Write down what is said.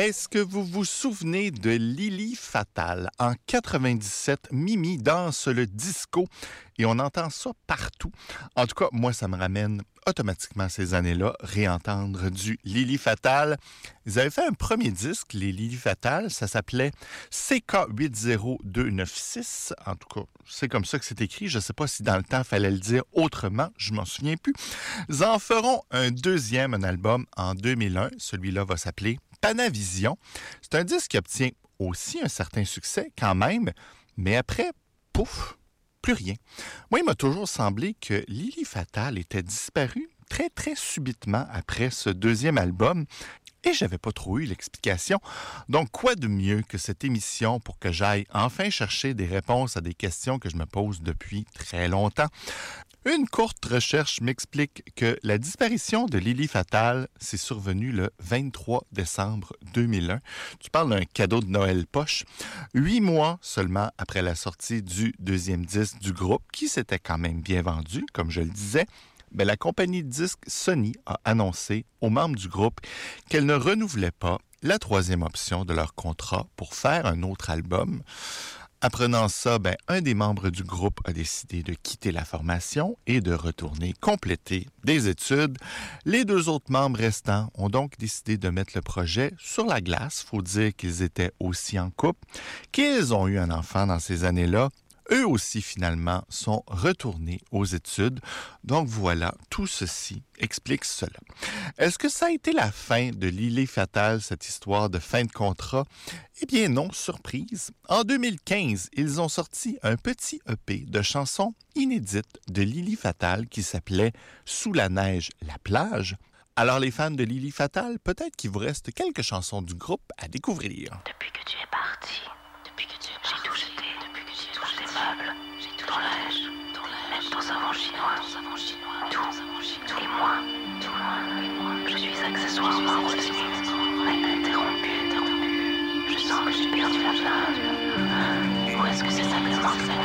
Est-ce que vous vous souvenez de Lily Fatale? En 97, Mimi danse le disco et on entend ça partout. En tout cas, moi, ça me ramène automatiquement ces années-là, réentendre du Lily Fatale. Ils avaient fait un premier disque, les Lily Fatale, ça s'appelait CK80296. En tout cas, c'est comme ça que c'est écrit. Je ne sais pas si dans le temps, il fallait le dire autrement, je m'en souviens plus. Ils en feront un deuxième, un album en 2001. Celui-là va s'appeler Panavision. C'est un disque qui obtient aussi un certain succès quand même, mais après, pouf, plus rien. Moi, il m'a toujours semblé que Lily Fatale était disparue très, très subitement après ce deuxième album et j'avais pas trop eu l'explication. Donc, quoi de mieux que cette émission pour que j'aille enfin chercher des réponses à des questions que je me pose depuis très longtemps? Une courte recherche m'explique que la disparition de Lily Fatale s'est survenue le 23 décembre 2001. Tu parles d'un cadeau de Noël poche. 8 mois seulement après la sortie du deuxième disque du groupe, qui s'était quand même bien vendu, comme je le disais, mais la compagnie de disques Sony a annoncé aux membres du groupe qu'elle ne renouvelait pas la troisième option de leur contrat pour faire un autre album. Apprenant ça, un des membres du groupe a décidé de quitter la formation et de retourner compléter des études. Les deux autres membres restants ont donc décidé de mettre le projet sur la glace. Faut dire qu'ils étaient aussi en couple, qu'ils ont eu un enfant dans ces années-là. Eux aussi, finalement, sont retournés aux études. Donc voilà, tout ceci explique cela. Est-ce que ça a été la fin de Lily Fatale, cette histoire de fin de contrat? Eh bien non, surprise. En 2015, ils ont sorti un petit EP de chansons inédites de Lily Fatale qui s'appelait « Sous la neige, la plage ». Alors les fans de Lily Fatale, peut-être qu'il vous reste quelques chansons du groupe à découvrir. Depuis que tu es parti, j'ai tout jeté, meubles, j'ai tout ton linge, même ton savon chinois, tout, et moi, je suis accessoirement retenue, interrompue, je sens que j'ai perdu la place, ou est-ce que c'est simplement ça?